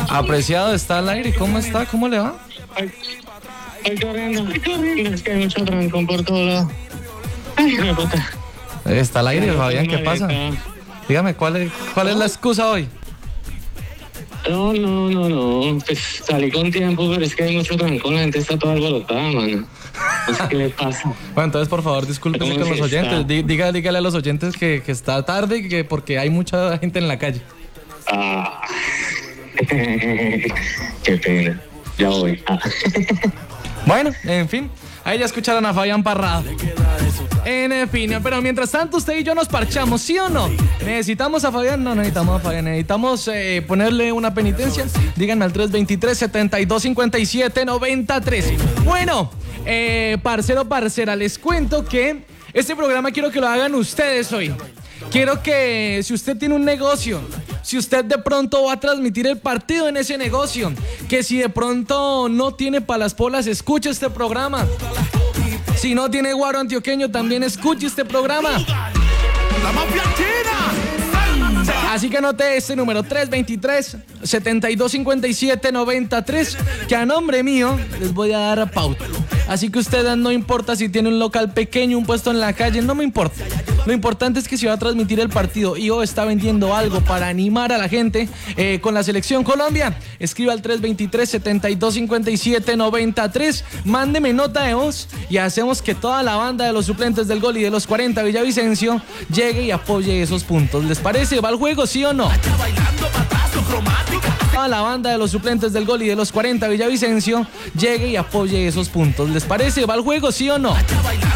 Apreciado, está al aire. ¿Cómo está? ¿Cómo le va? Ay, corriendo, es que hay mucho trancón por todo lado. Ay, me puta. Está al aire, Fabián, ¿qué pasa? Dígame, ¿cuál es la excusa hoy? No, pues salí con tiempo, pero es que hay mucho trancón, la gente está toda alborotada, mano. No sé qué le pasa. Bueno, entonces, por favor, discúlpese con los oyentes. Dígale a los oyentes que está tarde y que porque hay mucha gente en la calle. Ah, qué pena. Ya voy. Bueno, en fin, ahí ya escucharon a Fabián Parrado. En fin, pero mientras tanto usted y yo nos parchamos, ¿sí o no? ¿Necesitamos a Fabián? No necesitamos a Fabián, necesitamos ponerle una penitencia. Díganme al 323-7257-93. Bueno, parcera, les cuento que este programa quiero que lo hagan ustedes hoy. Quiero que si usted tiene un negocio, si usted de pronto va a transmitir el partido en ese negocio, que si de pronto no tiene para las polas, escuche este programa. Si no tiene guaro antioqueño, también escuche este programa. Así que anote este número 323-7257-93, que a nombre mío les voy a dar a pauta. Así que usted no importa si tiene un local pequeño, un puesto en la calle, no me importa. Lo importante es que si va a transmitir el partido y o está vendiendo algo para animar a la gente con la selección Colombia, escriba al 323-7257-93, mándeme nota de voz y hacemos que toda la banda de los suplentes del gol y de los 40 Villavicencio llegue y apoye esos puntos. ¿Les parece? ¿Va al juego, sí o no? Toda la banda de los suplentes del gol y de los 40 Villavicencio llegue y apoye esos puntos. ¿Les parece? ¿Va al juego, sí o no?